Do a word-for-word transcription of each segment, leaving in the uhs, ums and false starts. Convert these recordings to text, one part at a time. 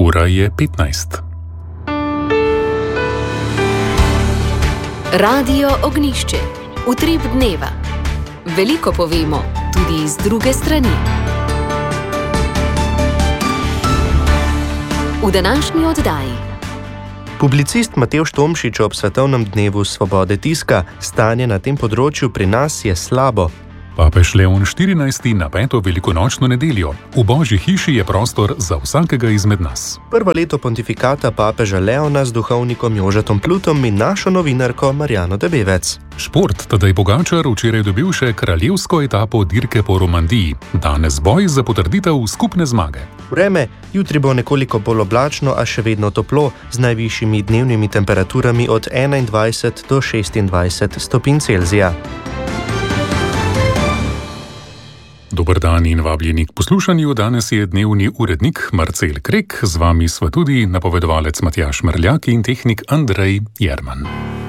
Ura je petnajst. Radio Ognjišče. Utrip dneva. Veliko povemo, tudi iz druge strani. V današnji oddaji. Publicist Matevž Tomšič ob Svetovnem dnevu svobode tiska: stanje na tem področju pri nas je slabo. Papež Leon štirinajsti na peto velikonočno nedeljo. V Božji hiši je prostor za vsakega izmed nas. Prvo leto pontifikata papeža Leona z duhovnikom Jožetom Plutom in našo novinarko Marjano Debevec. Šport. Tadej Pogačar včeraj dobil še kraljevsko etapo dirke po Romandiji. Danes boj za potrditev skupne zmage. Vreme. Jutri bo nekoliko bolj oblačno, a še vedno toplo, z najvišjimi dnevnimi temperaturami od enaindvajset do šestindvajset stopinj Celzija. Dober dan in vabljeni k poslušanju. Danes je dnevni urednik Marcel Krek, z vami sva tudi napovedovalec Matjaž Merljak in tehnik Andrej Jerman.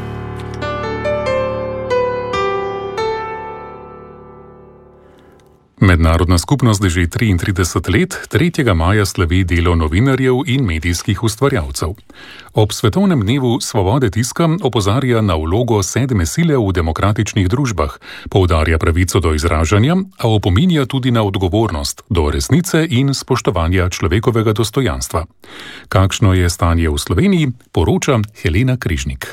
Mednarodna skupnost že triintrideset let, tretjega maja slavi delo novinarjev in medijskih ustvarjalcev. Ob Svetovnem dnevu svobode tiska opozarja na vlogo sedme sile v demokratičnih družbah, poudarja pravico do izražanja, a opominja tudi na odgovornost do resnice in spoštovanja človekovega dostojanstva. Kakšno je stanje v Sloveniji, poroča Helena Križnik.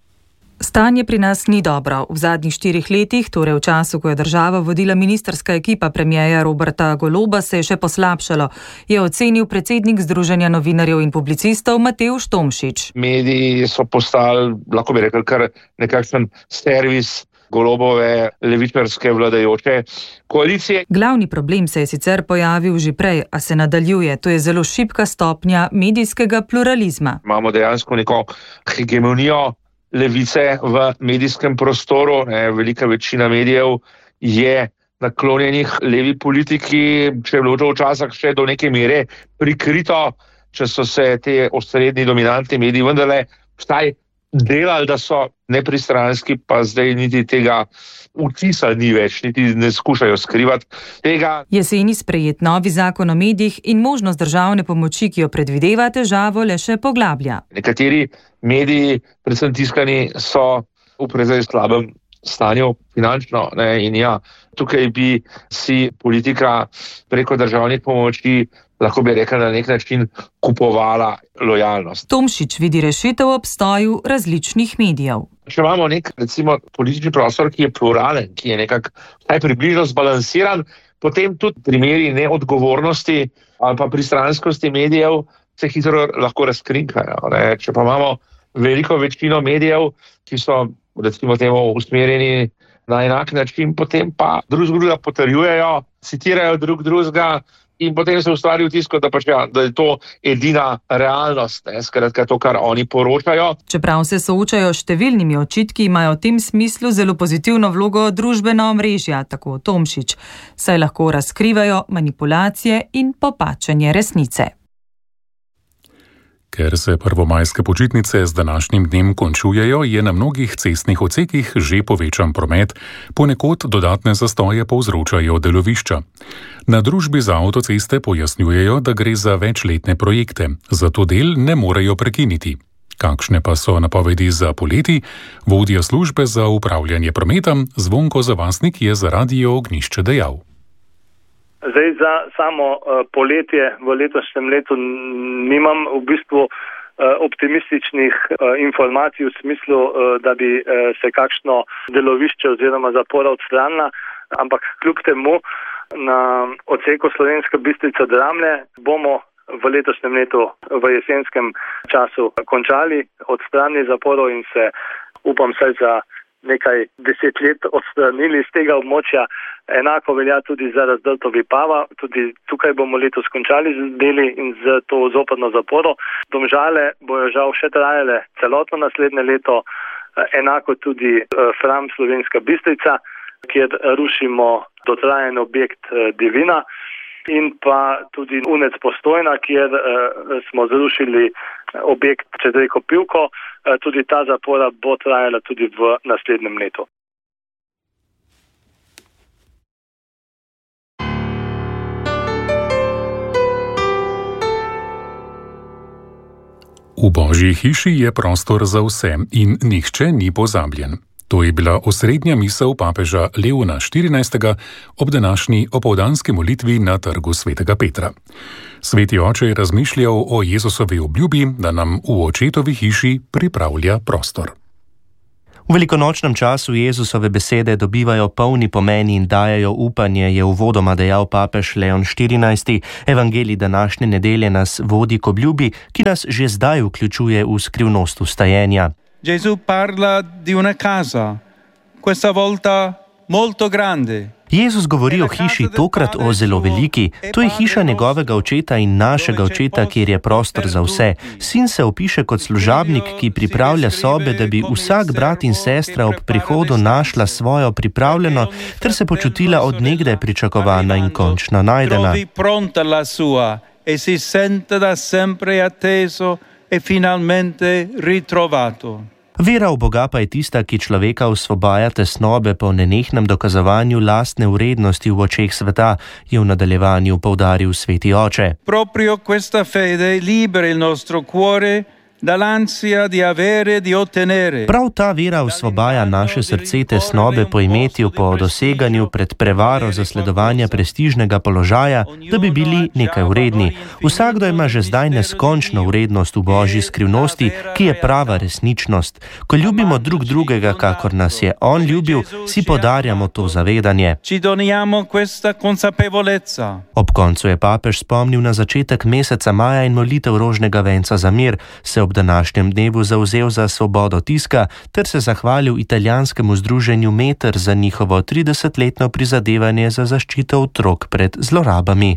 Stanje pri nas ni dobro. V zadnjih štirih letih, torej v času, ko je država vodila ministrska ekipa premierja Roberta Goloba, se je še poslabšalo, je ocenil predsednik Združenja novinarjev in publicistov Matevž Tomšič. Mediji so postali, lahko bi rekel, kar nekakšen servis Golobove levičarske vladajoče koalicije. Glavni problem se je sicer pojavil že prej, a se nadaljuje. To je zelo šibka stopnja medijskega pluralizma. Imamo dejansko neko hegemonijo levice v medijskem prostoru. Velika večina medijev je naklonjenih levi politiki, če je bilo to včasih še do neke mere prikrito, če so se te osrednji dominantni mediji vendarle vstaj delali, da so nepristranski, pa zdaj niti tega vtisa ni več, niti ne skušajo skrivati tega. Jeseni sprejet novi zakon o medijih in možnost državne pomoči, ki jo predvideva, težavo le še poglablja. Nekateri mediji, predvsem tiskani, so v precej slabem stanju finančno. Ne, in ja, tukaj bi si politika preko državnih pomoči, lahko bi rekla, na nek način kupovala lojalnost. Tomšič vidi rešitev v obstoju različnih medijev. Če imamo nek, recimo, politični prostor, ki je pluralen, ki je nekako vsaj približno zbalansiran, potem tudi primeri neodgovornosti ali pa pristranskosti medijev se hitro lahko razkrinkajo. Ne. Če pa imamo veliko večino medijev, ki so, recimo temu, usmerjeni na enak način, potem pa drug drugega potrjujejo, citirajo drug drugega in potem se ustvari vtis, da, pač, ja, da je to edina realnost, ne, skratka to, kar oni poročajo. Čeprav se soočajo s številnimi očitki, imajo v tem smislu zelo pozitivno vlogo družbena omrežja, tako Tomšič, saj lahko razkrivajo manipulacije in popačanje resnice. Ker se prvomajske počitnice z današnjim dnem končujejo, je na mnogih cestnih odsekih že povečan promet, ponekod dodatne zastoje povzročajo delovišča. Na družbi za avtoceste pojasnjujejo, da gre za večletne projekte, zato del ne morejo prekiniti. Kakšne pa so napovedi za poleti, vodja službe za upravljanje prometa Zvonko Zavasnik je za Radio Ognjišče dejal. Zdaj za samo uh, poletje v letošnjem letu nimam v bistvu uh, optimističnih uh, informacij v smislu, uh, da bi uh, se kakšno delovišče oziroma zapora odstranila, ampak kljub temu na odseku Slovenska Bistrica-Dramlje bomo v letošnjem letu v jesenskem času končali odstranili zaporov in se upam se za nekaj deset let odstranili iz tega območja. Enako velja tudi za Razdrto Vipava, tudi tukaj bomo letos končali z deli in z to zoprno zaporo. Domžale bojo žal še trajale celotno naslednje leto, enako tudi Fram Slovenska Bistrica, kjer rušimo dotrajen objekt Divina, in pa tudi Unec Postojna, kjer smo zrušili objekt čez reko Pivko. Tudi ta zapora bo trajala tudi v naslednjem letu. V Božji hiši je prostor za vse in nihče ni pozabljen. To je bila osrednja misel papeža Leona štirinajstega ob današnji opoldanski molitvi na trgu svetega Petra. Sveti oče je razmišljal o Jezusovi obljubi, da nam v očetovi hiši pripravlja prostor. V velikonočnem času Jezusove besede dobivajo polni pomen in dajajo upanje, je uvodoma dejal papež Leon štirinajsti. Evangelij današnje nedelje nas vodi k obljubi, ki nas že zdaj vključuje v skrivnost vstajenja. Gesù parla di una casa, questa volta molto grande. Jezus govori o hiši, tokrat o zelo veliki. To je hiša njegovega očeta in našega očeta, kjer je prostor za vse. Sin se opiše kot služabnik, ki pripravlja sobe, da bi vsak brat in sestra ob prihodu našla svojo pripravljeno, ter se počutila od nekdaj pričakovana in končno najdena. E si sente da sempre atteso e finalmente ritrovato. Vera v Boga pa je tista, ki človeka osvobaja tesnobe po nenehnem dokazovanju lastne vrednosti v očeh sveta, je v nadaljevanju poudaril sveti oče. Proprio questa fede libera il nostro cuore dall'ansia di avere, di ottenere. Prav ta vera osvobaja naše srce tesnobe po imetju, po doseganju pred prevaro zasledovanja prestižnega položaja, da bi bili nekaj vredni. Vsakdo ima že zdaj neskončno vrednost v Božji skrivnosti, ki je prava resničnost. Ko ljubimo drug drugega, kakor nas je On ljubil, si podarjamo to zavedanje. Ci doniamo questa consapevolezza. Ob koncu je papež spomnil na začetek meseca maja in molitev rožnega venca za mir, se ob današnjem dnevu zavzel za svobodo tiska ter se zahvalil italijanskemu združenju Meter za njihovo tridesetletno prizadevanje za zaščito otrok pred zlorabami.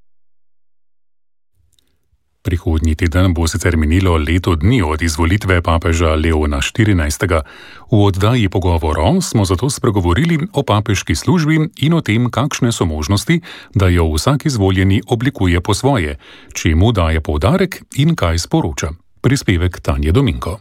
Prihodnji teden bo sicer minilo leto dni od izvolitve papeža Leona štirinajstega. V oddaji Pogovorov smo zato spregovorili o papeški službi in o tem, kakšne so možnosti, da jo vsak izvoljeni oblikuje po svoje, čemu daje poudarek in kaj sporoča. Prispevek Tanje Dominko.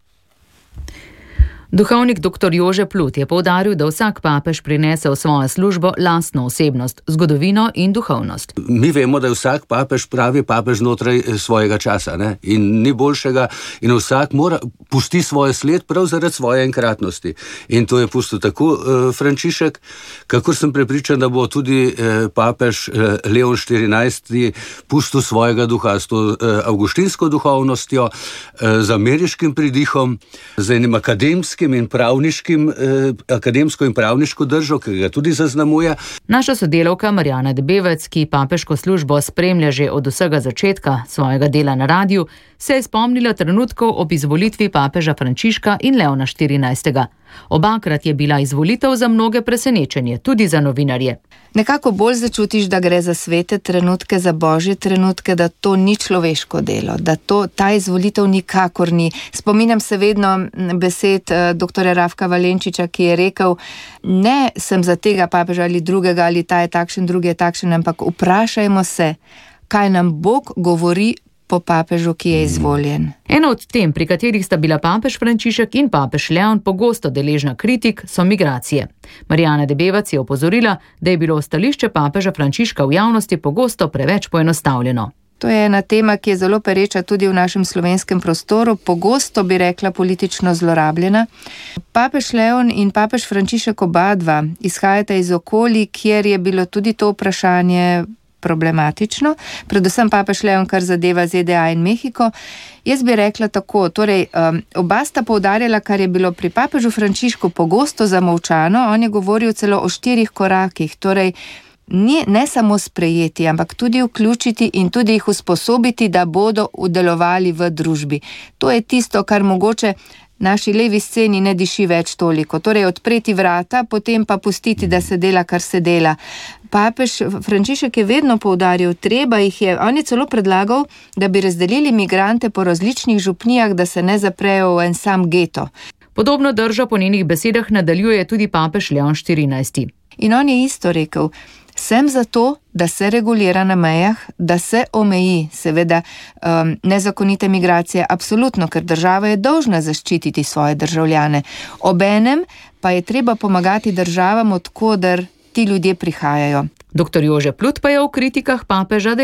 Duhovnik dr. Jože Plut je poudaril, da vsak papež prinese v svojo službo lastno osebnost, zgodovino in duhovnost. Mi vemo, da je vsak papež pravi papež znotraj svojega časa, ne? In ni boljšega in vsak mora pusti svoje sled prav zaradi svoje enkratnosti. In to je pustil tako uh, Frančišek, kakor sem prepričan, da bo tudi uh, papež uh, Leon štirinajsti pustil svojega duha s to uh, avguštinsko duhovnostjo, uh, z ameriškim pridihom, z enim akademskim in pravniškim, eh, akademsko in pravniško držo, ki ga tudi zaznamuje. Naša sodelavka Marjana Debevec, ki papeško službo spremlja že od vsega začetka svojega dela na radiju, se je spomnila trenutkov ob izvolitvi papeža Frančiška in Leona štirinajstega. Obakrat je bila izvolitev za mnoge presenečenje, tudi za novinarje. Nekako bolj začutiš, da gre za svete trenutke, za božje trenutke, da to ni človeško delo, da to, ta izvolitev nikakor ni. Spominjam se vedno besed doktorja Rafka Valenčiča, ki je rekel, ne sem za tega papeža ali drugega, ali ta je takšen, drugi je takšen, ampak vprašajmo se, kaj nam Bog govori po papežu, ki je izvoljen. Eno od tem, pri katerih sta bila papež Frančišek in papež Leon pogosto deležna kritik, so migracije. Marjana Debevac je opozorila, da je bilo stališče papeža Frančiška v javnosti pogosto preveč poenostavljeno. To je ena tema, ki je zelo pereča tudi v našem slovenskem prostoru, pogosto bi rekla politično zlorabljena. Papež Leon in papež Frančišek oba dva izhajata iz okolij, kjer je bilo tudi to vprašanje problematično, predvsem papež Leon, kar zadeva Z D A in Mehiko. Jaz bi rekla tako, torej um, oba sta poudarjala, kar je bilo pri papežu Frančišku pogosto zamolčano, on je govoril celo o štirih korakih, torej ni, ne samo sprejeti, ampak tudi vključiti in tudi jih usposobiti, da bodo delovali v družbi. To je tisto, kar mogoče naši levi sceni ne diši več toliko. Torej odpreti vrata, potem pa pustiti, da se dela, kar se dela. Papež Frančišek je vedno poudaril, treba jih je, on je celo predlagal, da bi razdelili migrante po različnih župnijah, da se ne zaprejo v en sam geto. Podobno držo po njenih besedah nadaljuje tudi papež Leon štirinajsti. In on je isto rekel, sem za to, da se regulira na mejah, da se omeji, seveda, um, nezakonite migracije, absolutno, ker država je dolžna zaščititi svoje državljane. Obenem pa je treba pomagati državam, odkoder ti ljudje prihajajo. Doktor Jože Plut pa je v kritikah papeža dejal.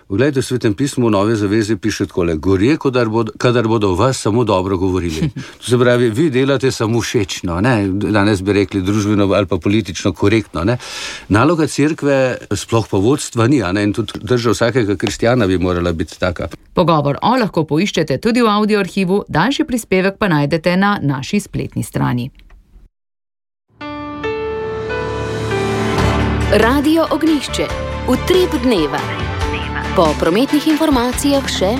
Vglejte, v Svetem pismu v Nove zaveze piše takole: gorje, kadar bodo, kadar bodo vas samo dobro govorili. To se pravi, vi delate samo všečno, ne? Danes bi rekli družbeno ali pa politično korektno. Ne? Naloga cerkve, sploh pa vodstva ni, ne? In tudi drža vsakega kristjana bi morala biti taka. Pogovor o lahko poiščete tudi v audioarhivu, daljši prispevek pa najdete na naši spletni strani. Radio Ognjišče. Utrip dneva. Po prometnih informacijah še...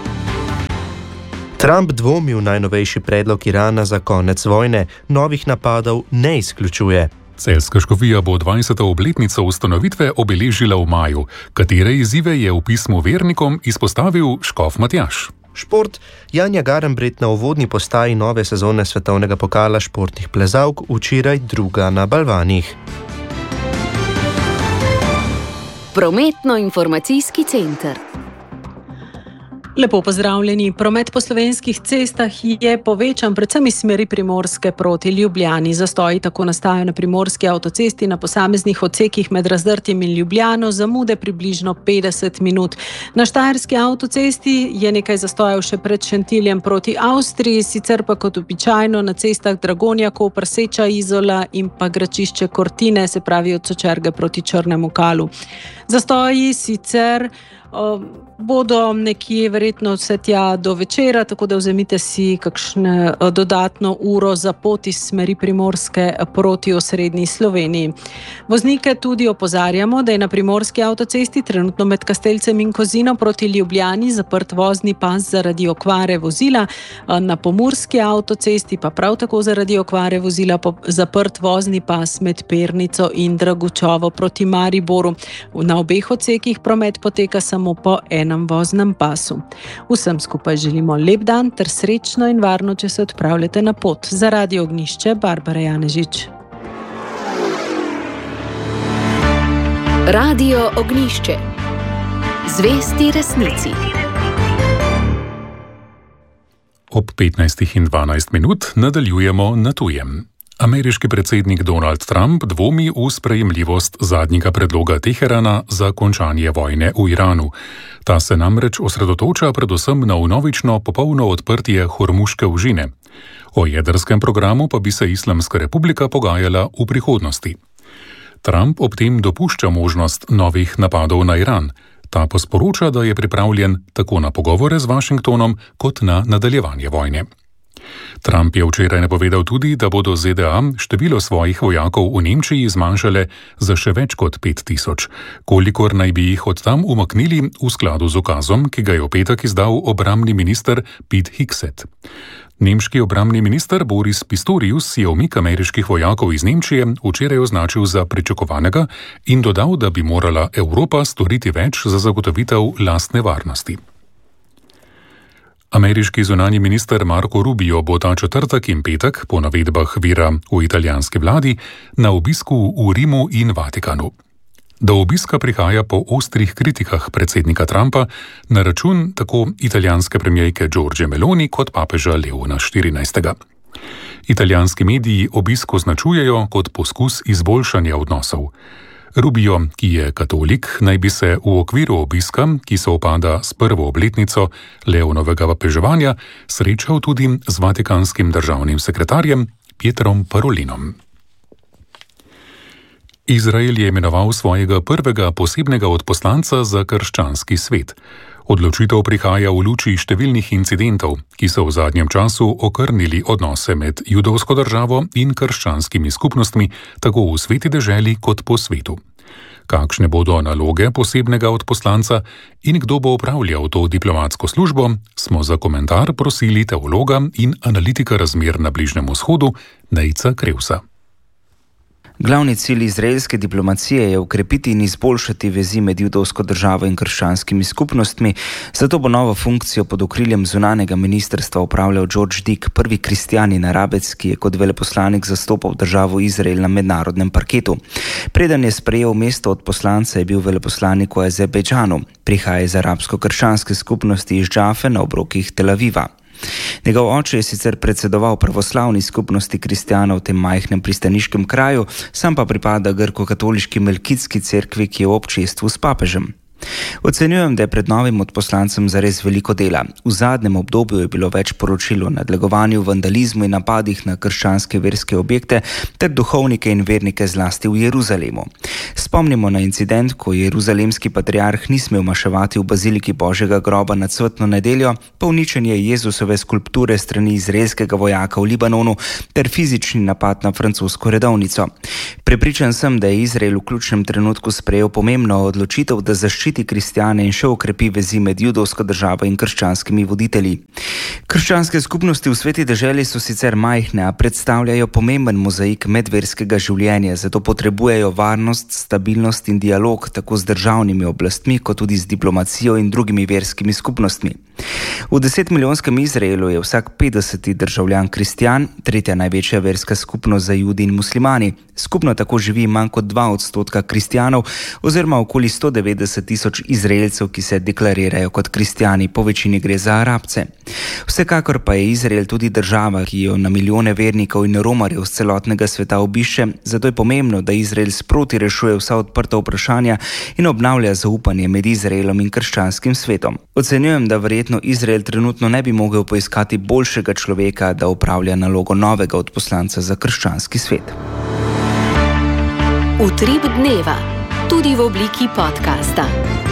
Trump dvomi v najnovejši predlog Irana za konec vojne, novih napadov ne izključuje. Celjska škofija bo dvajseto obletnico ustanovitve obeležila v maju, katere izzive je v pismu vernikom izpostavil škof Matjaž. Šport. Janja Garnbret na uvodni postaji nove sezone svetovnega pokala športnih plezalk, včeraj druga na balvanih. Prometno-informacijski center. Lepo pozdravljeni. Promet po slovenskih cestah je povečan predvsem iz smeri Primorske proti Ljubljani. Zastoji tako nastajajo na Primorski avtocesti na posameznih odsekih med Razdrtjem in Ljubljano, zamude približno petdeset minut. Na Štajerski avtocesti je nekaj zastojev še pred Šentiljem proti Avstriji, sicer pa kot običajno na cestah Dragonja, Koper, Seča, Izola in pa Gračišče Kortine, se pravi od Sočerge proti Črnemu Kalu. Zastoji sicer uh, bodo nekje verjetno vse tja do večera, tako da vzemite si kakšne dodatno uro za pot iz smeri Primorske proti osrednji Sloveniji. Voznike tudi opozarjamo, da je na Primorski avtocesti trenutno med Kastelcem in Kozino proti Ljubljani zaprt vozni pas zaradi okvare vozila, na Pomurski avtocesti pa prav tako zaradi okvare vozila zaprt vozni pas med Pernico in Dragučovo proti Mariboru. Na obeh odsekih promet poteka samo po enem voznem pasu. Vsem skupaj želimo lep dan ter srečno in varno, če se odpravljate na pot. Za Radio Ognjišče, Barbara Janežič. Radio Ognjišče. Zvesti resnici. Ob petnajstih in dvanajst minut nadaljujemo na tujem. Ameriški predsednik Donald Trump dvomi v sprejemljivost zadnjega predloga Teherana za končanje vojne v Iranu. Ta se namreč osredotoča predvsem na vnovično popolno odprtje Hormuške ožine. O jedrskem programu pa bi se Islamska republika pogajala v prihodnosti. Trump ob tem dopušča možnost novih napadov na Iran. Ta pa sporoča, da je pripravljen tako na pogovore z Washingtonom kot na nadaljevanje vojne. Trump je včeraj napovedal tudi, da bodo Z D A število svojih vojakov v Nemčiji zmanjšale za še več kot pet tisoč, kolikor naj bi jih od tam umaknili v skladu z ukazom, ki ga je v petek izdal obrambni minister Pete Hegseth. Nemški obrambni minister Boris Pistorius je umik ameriških vojakov iz Nemčije včeraj označil za pričakovanega in dodal, da bi morala Evropa storiti več za zagotovitev lastne varnosti. Ameriški zunanji minister Marco Rubio bo ta četrtek in petek, po navedbah vira v italijanski vladi, na obisku v Rimu in Vatikanu. Do obiska prihaja po ostrih kritikah predsednika Trumpa na račun tako italijanske premijerke Giorgie Meloni kot papeža Leona štirinajstega. Italijanski mediji obisk označujejo kot poskus izboljšanja odnosov. Rubio, ki je katolik, naj bi se v okviru obiska, ki se opada s prvo obletnico Leonovega papeževanja, srečal tudi z vatikanskim državnim sekretarjem Pietrom Parolinom. Izrael je imenoval svojega prvega posebnega odposlanca za krščanski svet. Odločitev prihaja v luči številnih incidentov, ki so v zadnjem času okrnili odnose med judovsko državo in krščanskimi skupnostmi, tako v sveti deželi kot po svetu. Kakšne bodo naloge posebnega odposlanca in kdo bo opravljal to diplomatsko službo, smo za komentar prosili teologa in analitika razmer na Bližnjem vzhodu Nejca Krevsa. Glavni cilj izraelske diplomacije je ukrepiti in izboljšati vezi med judovsko državo in krščanskimi skupnostmi, zato bo novo funkcijo pod okriljem zunanjega ministrstva upravljal George Dick, prvi kristjanin Arabec, ki je kot veleposlanik zastopal državo Izrael na mednarodnem parketu. Preden je sprejel mesto odposlanca, je bil veleposlanik v Azerbejdžanu, prihaja iz arabsko-krščanske skupnosti iz Džafe na obrokih Tel Aviva. Njegov oče je sicer predsedoval pravoslavni skupnosti kristjanov v tem majhnem pristaniškem kraju, sam pa pripada grko-katoliški melkitski cerkvi, ki je v občestvu s papežem. Ocenjujem, da je pred novim odposlancem zares veliko dela. V zadnjem obdobju je bilo več poročil o nadlegovanju, vandalizmu in napadih na krščanske verske objekte ter duhovnike in vernike zlasti v Jeruzalemu. Spomnimo na incident, ko jeruzalemski patriarh ni smel maševati v baziliki Božjega groba na cvetno nedeljo, pa uničenje Jezusove skulpture strani izraelskega vojaka v Libanonu ter fizični napad na francosko redovnico. Prepričan sem, da je Izrael v ključnem trenutku sprejel pomembno odločitev, da zaščiti kristjane in še okrepi vezi med judovsko državo in krščanskimi voditelji. Krščanske skupnosti v sveti deželi so sicer majhne, a predstavljajo pomemben mozaik medverskega življenja, zato potrebujejo varnost, stabilnost in dialog tako z državnimi oblastmi, kot tudi z diplomacijo in drugimi verskimi skupnostmi. V desetmilijonskem Izraelu je vsak petdeseti državljan kristjan, tretja največja verska skupnost za Judi in muslimani. Skupno tako živi manj kot dva odstotka kristjanov oziroma okoli sto devetdeset tisoč Izraelcev, ki se deklarirajo kot kristjani, po večini gre za Arabce. Vsekakor pa je Izrael tudi država, ki jo na milijone vernikov in romarjev z celotnega sveta obišče, zato je pomembno, da Izrael sproti rešuje vsa odprta vprašanja in obnavlja zaupanje med Izraelom in krščanskim svetom. Ocenjujem, da verjetno Izrael trenutno ne bi mogel poiskati boljšega človeka, da upravlja nalogo novega odposlanca za krščanski svet. Utrip dneva, tudi v obliki podcasta.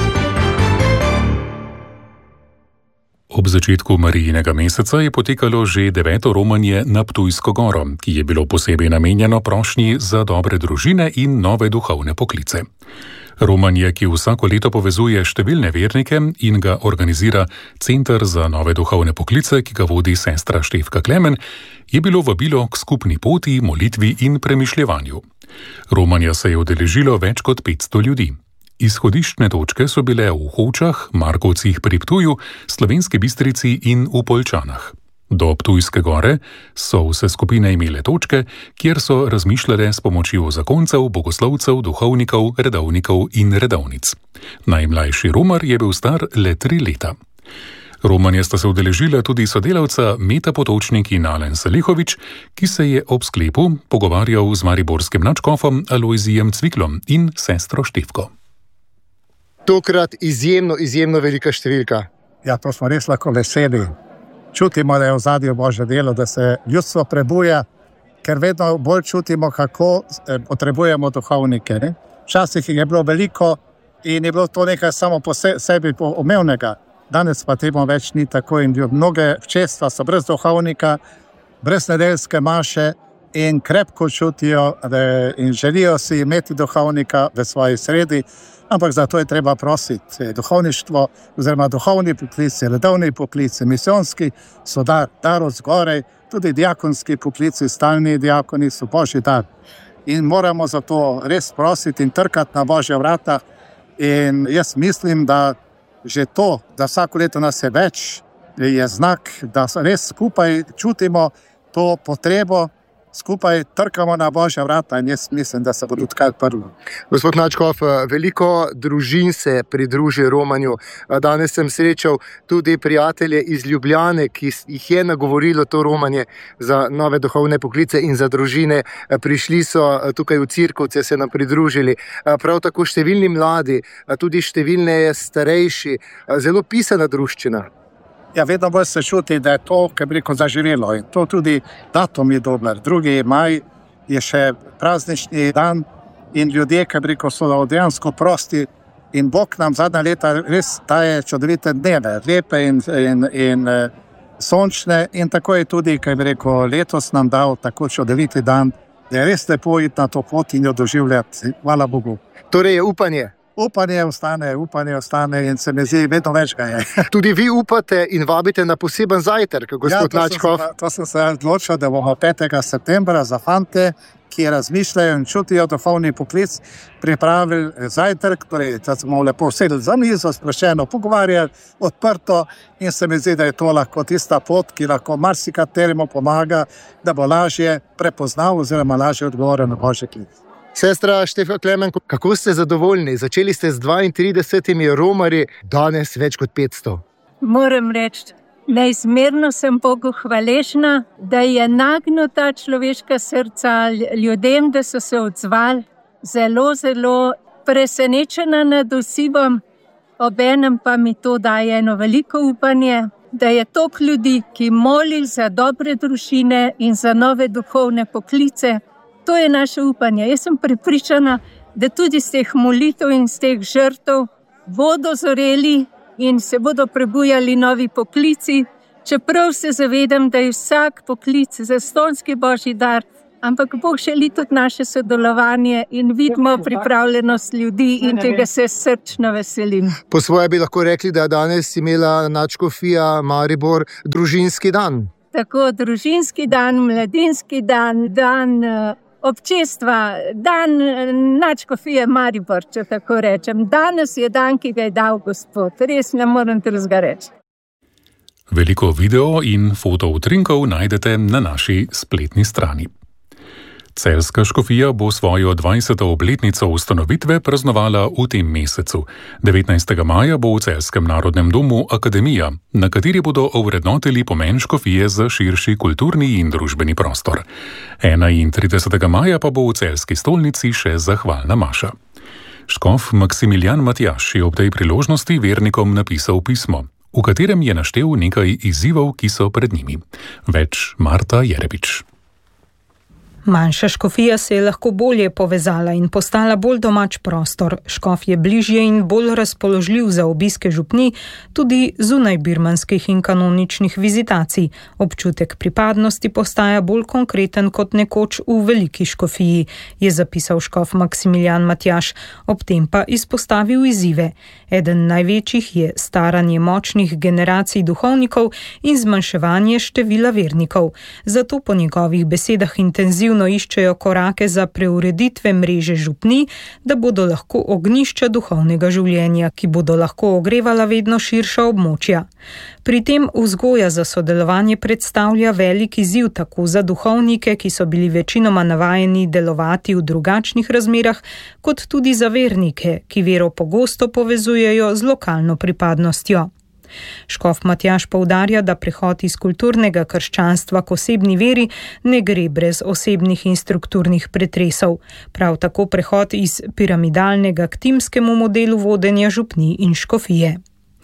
Ob začetku Marijinega meseca je potekalo že deveto romanje na Ptujsko goro, ki je bilo posebej namenjeno prošnji za dobre družine in nove duhovne poklice. Romanje, ki vsako leto povezuje številne vernike in ga organizira Center za nove duhovne poklice, ki ga vodi sestra Štefka Klemen, je bilo vabilo k skupni poti, molitvi in premišljevanju. Romanja se je udeležilo več kot petsto ljudi. Izhodiščne točke so bile v Hočah, Markovcih pri Ptuju, Slovenski Bistrici in v Poljčanah. Do Ptujske gore so vse skupine imele točke, kjer so razmišljale s pomočjo zakoncev, bogoslovcev, duhovnikov, redovnikov in redovnic. Najmlajši romar je bil star le tri leta. Romanje sta se udeležila tudi sodelavca Meta Potočnik in Alen Salihovič, ki se je ob sklepu pogovarjal z mariborskim nadškofom Alojzijem Cviklom in sestro Štefko. Tokrat izjemno, izjemno velika številka. Ja, to smo res lahko veseli. Čutimo, da je v zadju Božje delo, da se ljudstvo prebuja, ker vedno bolj čutimo, kako potrebujemo duhovnike. Ne? Včasih je bilo veliko in je bilo to nekaj samo po sebi umevnega. Danes pa temu več ni tako in mnoge občestva so brez duhovnika, brez nedeljske maše in krepko čutijo in želijo si imeti duhovnika v svoji sredi. Ampak zato je treba prositi. Duhovništvo oziroma duhovni poklici, redovni poklici, misijonski so dar, dar od zgorej, tudi diakonski poklici, stalni diakoni so Božji dar. In moramo zato res prositi in trkati na Božja vrata. In jaz mislim, da že to, da vsako leto nas je več, je znak, da res skupaj čutimo to potrebo, skupaj trkamo na Božja vrata in jaz mislim, da se bo tudi kaj odprlo. Gospod Nadškof, veliko družin se pridruži romanju. Danes sem srečal tudi prijatelje iz Ljubljane, ki jih je nagovorilo to romanje za nove duhovne poklice in za družine. Prišli so tukaj v Cirkovce, se nam pridružili. Prav tako številni mladi, tudi številne starejši, zelo pisana druščina. Ja, vedno bolj se čuti, da je to, kaj bi rekel, zaživelo. In to tudi datum je dober. drugi maj je še praznični dan in ljudje, kaj bi rekel, so dejansko prosti. In Bog nam zadnja leta res daje čudovite dneve, lepe in, in, in sončne. In tako je tudi, kaj bi rekel, letos nam dal tako čudoviti dan, da je res lepo iti na to pot in jo doživljati. Hvala Bogu. Torej je upanje. Upanje ostane, upanje ostane in se mi zdi, vedno več ga je. Tudi vi upate in vabite na poseben zajtrk, gospod ja, Nadškof. Ja, to sem se odločil, da bomo petega septembra za fante, ki razmišljajo in čutijo duhovni poklic, pripravili zajtrk, torej, da smo lepo sedeli za mizo, sproščeno pogovarjali, odprto in se mi zdi, da je to lahko tista pot, ki lahko marsikateremu pomaga, da bo lažje prepoznal oziroma lažje odgovoril na Božji klic. Sestra Štefka Klemen, kako ste zadovoljni? Začeli ste z dvaintridesetimi romarji, danes več kot petsto. Moram reči, neizmerno sem Bogu hvaležna, da je nagnil ta človeška srca ljudem, da so se odzvali. Zelo, zelo presenečena nad odzivom obenem pa mi to daje eno veliko upanje, da je toliko ljudi, ki moli za dobre družine in za nove duhovne poklice. To je naše upanje. Jaz sem prepričana, da tudi z teh molitev in z teh žrtev bodo zoreli in se bodo prebujali novi poklici, čeprav se zavedam, da je vsak poklic zastonjski božji dar, ampak Bog želi tudi naše sodelovanje in vidimo pripravljenost ljudi in tega se srčno veselim. Po svoje bi lahko rekli, da je danes imela nadškofija Maribor družinski dan. Tako, družinski dan, mladinski dan, dan občestva, dan nadškofije Maribor, če tako rečem. Danes je dan, ki ga je dal Gospod. Res ne morem drugega reči. Veliko video in fotoutrinkov najdete na naši spletni strani. Celjska škofija bo svojo dvajseto obletnico ustanovitve praznovala v tem mesecu. devetnajstega maja bo v Celjskem narodnem domu Akademija, na kateri bodo ovrednotili pomen škofije za širši kulturni in družbeni prostor. enaintridesetega maja pa bo v celjski stolnici še zahvalna maša. Škof Maksimilijan Matjaž je ob tej priložnosti vernikom napisal pismo, v katerem je naštel nekaj izzivov, ki so pred njimi. Več Marta Jerebič. Manjša škofija se je lahko bolje povezala in postala bolj domač prostor. Škof je bližje in bolj razpoložljiv za obiske župni, tudi zunaj birmanskih in kanoničnih vizitacij. Občutek pripadnosti postaja bolj konkreten kot nekoč v veliki škofiji, je zapisal škof Maksimilijan Matjaž, ob tem pa izpostavil izzive. Eden največjih je staranje močnih generacij duhovnikov in zmanjševanje števila vernikov. Zato po njegovih besedah intenzivno iščejo korake za preureditve mreže župni, da bodo lahko ognjišča duhovnega življenja, ki bodo lahko ogrevala vedno širša območja. Pri tem vzgoja za sodelovanje predstavlja velik izziv tako za duhovnike, ki so bili večinoma navajeni delovati v drugačnih razmerah, kot tudi za vernike, ki vero pogosto povezujejo z lokalno pripadnostjo. Škof Matjaž poudarja, da prehod iz kulturnega krščanstva k osebni veri ne gre brez osebnih in strukturnih pretresov. Prav tako prehod iz piramidalnega k timskemu modelu vodenja župni in škofije.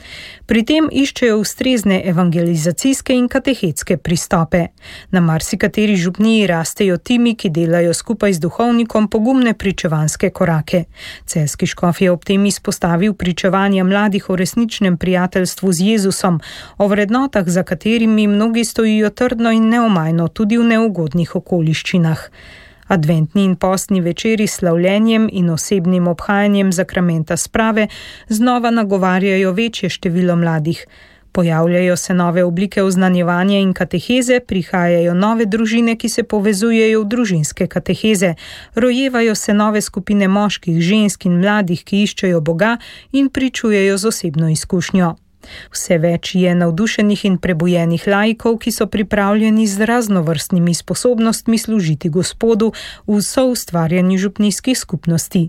Pri tem iščejo ustrezne evangelizacijske in katehetske pristope. Na marsikateri župniji rastejo timi, ki delajo skupaj z duhovnikom pogumne pričevanske korake. Celjski škof je ob tem izpostavil pričevanja mladih o resničnem prijateljstvu z Jezusom, o vrednotah, za katerimi mnogi stojijo trdno in neomajno tudi v neugodnih okoliščinah. Adventni in postni večeri s slavljenjem in osebnim obhajanjem zakramenta sprave znova nagovarjajo večje število mladih. Pojavljajo se nove oblike oznanjevanja in kateheze, prihajajo nove družine, ki se povezujejo v družinske kateheze, rojevajo se nove skupine moških, žensk in mladih, ki iščejo Boga in pričujejo z osebno izkušnjo. Vse več je navdušenih in prebujenih laikov, ki so pripravljeni z raznovrstnimi sposobnostmi služiti Gospodu v soustvarjanju župnijskih skupnosti.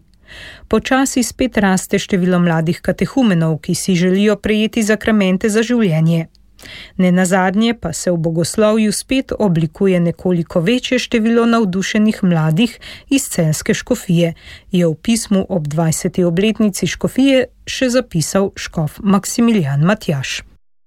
Počasi spet raste število mladih katehumenov, ki si želijo prejeti zakramente za življenje. Nenazadnje pa se v bogoslovju spet oblikuje nekoliko večje število navdušenih mladih iz celjske škofije, je v pismu ob dvajseti obletnici škofije še zapisal škof Maksimilijan Matjaž.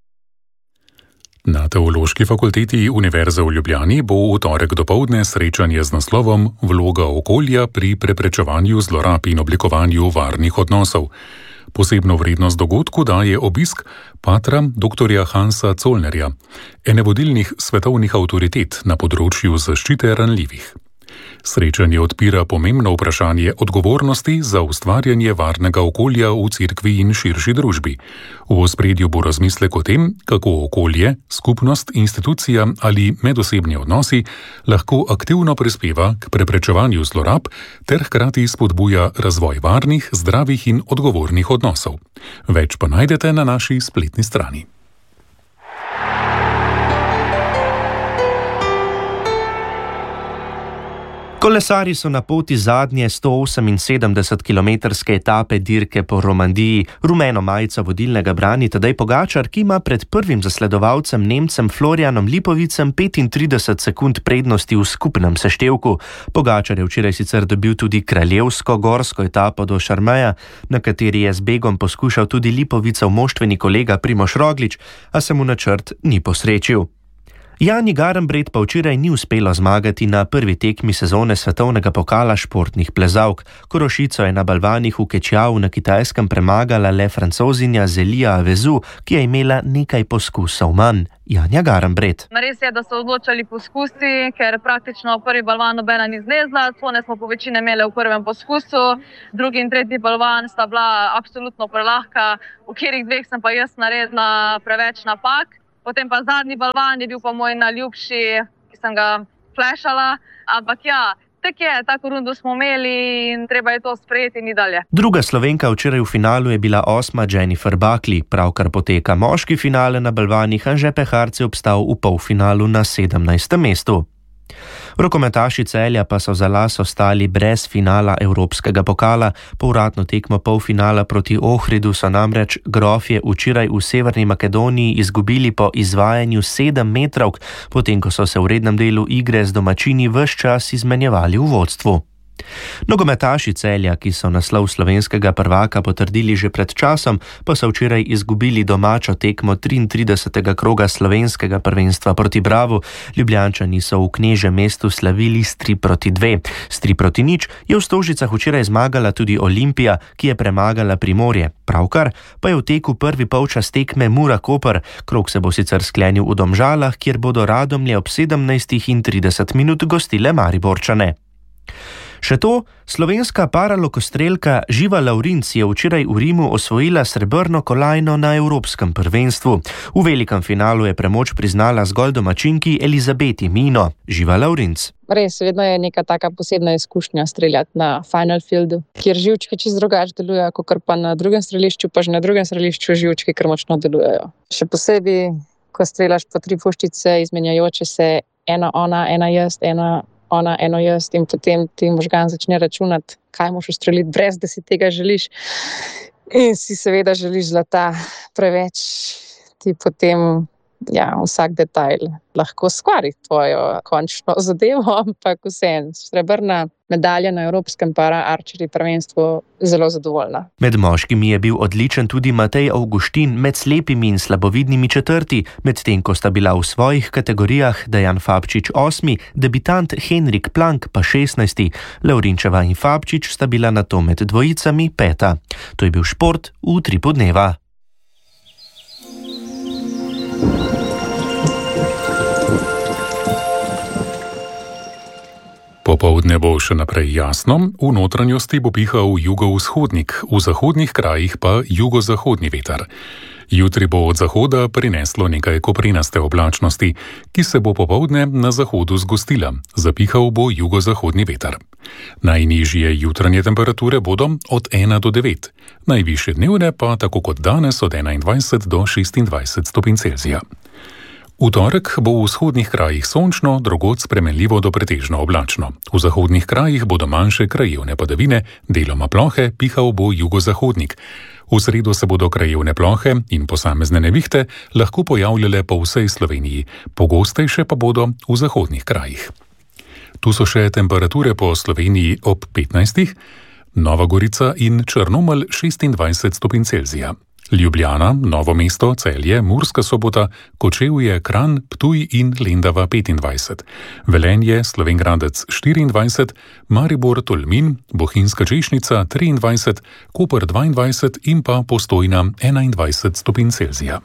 Na Teološki fakulteti Univerze v Ljubljani bo v torek dopoldne srečanje z naslovom Vloga okolja pri preprečevanju zlorab in oblikovanju varnih odnosov. Posebno vrednost dogodku daje obisk patra doktorja Hansa Zollnerja, ene vodilnih svetovnih avtoritet na področju zaščite ranljivih. Srečanje odpira pomembno vprašanje odgovornosti za ustvarjanje varnega okolja v cerkvi in širši družbi. V ospredju bo razmislek o tem, kako okolje, skupnost, institucija ali medosebni odnosi lahko aktivno prispeva k preprečevanju zlorab ter hkrati spodbuja razvoj varnih, zdravih in odgovornih odnosov. Več pa najdete na naši spletni strani. Kolesarji so na poti zadnje sto oseminsedemdeset kilometrske etape dirke po Romandiji. Rumeno majico vodilnega brani Tadej Pogačar, ki ima pred prvim zasledovalcem Nemcem Florianom Lipovicem petintrideset sekund prednosti v skupnem seštevku. Pogačar je včeraj sicer dobil tudi kraljevsko gorsko etapo do Šarmeja, na kateri je z begom poskušal tudi Lipovicev moštveni kolega Primož Roglič, a se mu načrt ni posrečil. Jani Garnbret pa včeraj ni uspelo zmagati na prvi tekmi sezone svetovnega pokala športnih plezalk. Korošico je na balvanih v Kečjavu na Kitajskem premagala le Francozinja Zelija Avezu, ki je imela nekaj poskusov manj. Janja Garnbret. Res je, da so odločali poskusi, ker praktično prvi balvan nobena ni zlezla, cone smo po večine imeli v prvem poskusu, drugi in tretji balvan sta bila absolutno prelahka, v katerih dveh sem pa jaz naredila preveč napak. Potem pa zadnji balvan je bil pa moj najljubši, ki sem ga flešala, ampak ja, tak je, tako rundo smo imeli in treba je to sprejeti in dalje. Druga Slovenka včeraj v finalu je bila osma Jennifer Buckley, pravkar poteka moški finale na balvanih, Anže Peharc je obstal v polfinalu na sedemnajstem mestu. Rokometaši Celja pa so za las ostali brez finala Evropskega pokala. Povratno tekmo polfinala proti Ohridu so namreč Grofje včeraj v Severni Makedoniji izgubili po izvajanju sedem metrovk, potem ko so se v rednem delu igre z domačini ves čas izmenjevali v vodstvu. Nogometaši Celja, ki so naslov slovenskega prvaka potrdili že pred časom, pa so včeraj izgubili domačo tekmo triintridesetega kroga slovenskega prvenstva proti Bravu. Ljubljančani so v Knežjem mestu slavili s tri proti dve. S tri proti nič je v Stožicah včeraj zmagala tudi Olimpija, ki je premagala Primorje. Pravkar pa je v teku prvi polčas tekme Mura-Koper. Krog se bo sicer sklenil v Domžalah, kjer bodo Radomlje ob sedemnajstih in trideset minut gostile Mariborčane. Še to, slovenska paralokostrelka Živa Lavrinc je včeraj v Rimu osvojila srebrno kolajno na Evropskem prvenstvu. V velikem finalu je premoč priznala zgolj domačinki Elizabeti Mino. Živa Lavrinc. Res, vedno je neka taka posebna izkušnja streljati na final fieldu, kjer živčki čisto drugače delujejo, kot pa na drugem strelišču, pa že na drugem strelišču živčki kar močno delujejo. Še posebej, ko streljaš po tri puščice, izmenjajoče se ena ona, ena jaz, ena ona, eno jaz in potem ti možgan začne računati, kaj moš ustreliti, brez da si tega želiš. In si seveda želiš zlata preveč, ti potem ja, vsak detajl lahko skvari tvojo končno zadevo, ampak vseeno, srebrna medalja na Evropskem para-arčeri prvenstvu zelo zadovoljna. Med moškimi je bil odličen tudi Matej Avguštin, med slepimi in slabovidnimi četrti, medtem ko sta bila v svojih kategorijah Dejan Fabčič osmi, debitant Henrik Plank pa šestnajsti. Lavrinčeva in Fabčič sta bila nato med dvojicami peta. To je bil šport v utripu dneva. Popoldne bo še naprej jasno, v notranjosti bo pihal jugovzhodnik, v zahodnih krajih pa jugozahodni veter. Jutri bo od zahoda prineslo nekaj koprenaste oblačnosti, ki se bo popoldne na zahodu zgostila. Zapihal bo jugozahodni veter. Najnižje jutranje temperature bodo od ena do devet, najvišje dnevne pa tako kot danes od enaindvajset do šestindvajset stopinj Celzija. V torek bo v vzhodnih krajih sončno, drugod spremenljivo do pretežno oblačno. V zahodnih krajih bodo manjše krajevne padavine, deloma plohe, pihal bo jugozahodnik. V sredo se bodo krajevne plohe in posamezne nevihte lahko pojavljale po vsej Sloveniji, pogostejše pa bodo v zahodnih krajih. Tu so še temperature po Sloveniji ob petnajstih, Nova Gorica in Črnomelj šestindvajset stopinj Celzija. Ljubljana, Novo mesto, Celje, Murska Sobota, Kočevje, Kranj, Ptuj in Lendava petindvajset. Velenje, Slovenj Gradec štiriindvajset, Maribor, Tolmin, Bohinjska Češnica triindvajset, Koper dvaindvajset in pa Postojna enaindvajset stopinj Celzija.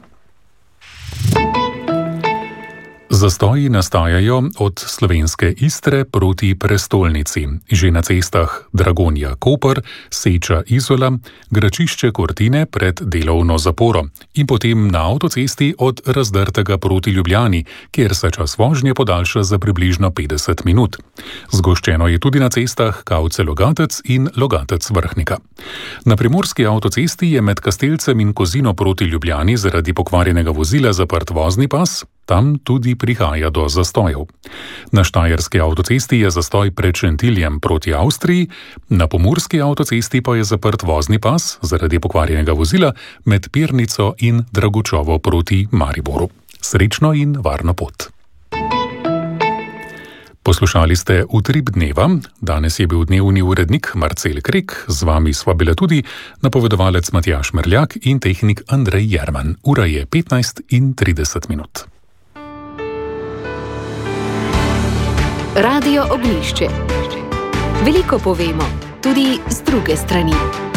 Zastoji nastajajo od slovenske Istre proti prestolnici. Že na cestah Dragonja-Koper, Seča-Izola, Gračišče-Kortine pred delovno zaporo in potem na avtocesti od Razdrtega proti Ljubljani, kjer se čas vožnje podaljša za približno petdeset minut. Zgoščeno je tudi na cestah Kavce-Logatec in Logatec-Vrhnika. Na primorski avtocesti je med Kastelcem in Kozino proti Ljubljani zaradi pokvarjenega vozila zaprt vozni pas. tam tudi prihaja do zastojev. Na štajerski avtocesti je zastoj pred Šentiljem proti Avstriji, na pomurski avtocesti pa je zaprt vozni pas zaradi pokvarjenega vozila med Pirnico in Dragučovo proti Mariboru. Srečno in varno pot. Poslušali ste Utrip dneva, danes je bil dnevni urednik Marcel Krek, z vami sva bila tudi napovedovalec Matjaž Merljak in tehnik Andrej Jerman. Ura je petnajst in trideset minut. Radio Ognjišče. Veliko povemo, tudi z druge strani.